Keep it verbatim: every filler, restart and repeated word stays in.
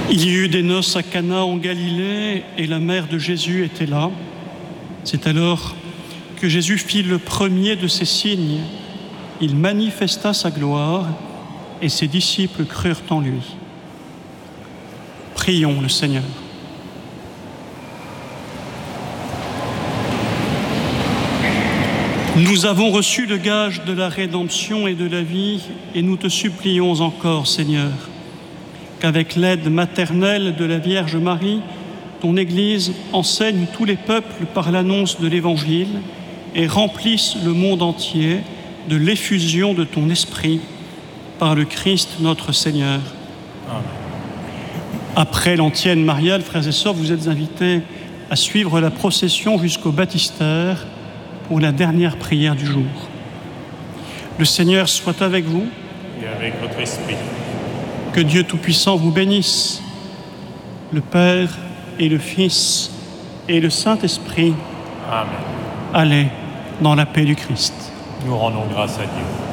Il y eut des noces à Cana en Galilée et la mère de Jésus était là. C'est alors que Jésus fit le premier de ces signes. Il manifesta sa gloire et ses disciples crurent en lui. Prions le Seigneur. Nous avons reçu le gage de la rédemption et de la vie et nous te supplions encore, Seigneur, qu'avec l'aide maternelle de la Vierge Marie, ton Église enseigne tous les peuples par l'annonce de l'Évangile et remplisse le monde entier de l'effusion de ton Esprit par le Christ notre Seigneur. Amen. Après l'antienne mariale, frères et sœurs, vous êtes invités à suivre la procession jusqu'au baptistère pour la dernière prière du jour. Le Seigneur soit avec vous. Et avec votre esprit. Que Dieu Tout-Puissant vous bénisse, le Père et le Fils et le Saint-Esprit. Amen. Allez dans la paix du Christ. Nous rendons grâce à Dieu.